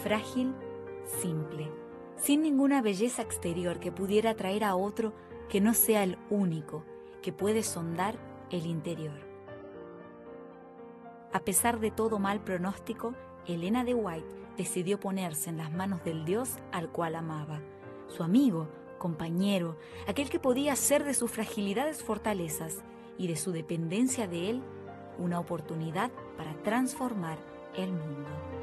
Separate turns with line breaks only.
frágil, simple, sin ninguna belleza exterior que pudiera atraer a otro que no sea el único que puede sondar el interior. A pesar de todo mal pronóstico, Helena de White decidió ponerse en las manos del Dios al cual amaba, su amigo, compañero, aquel que podía hacer de sus fragilidades fortalezas y de su dependencia de él una oportunidad para transformar el mundo.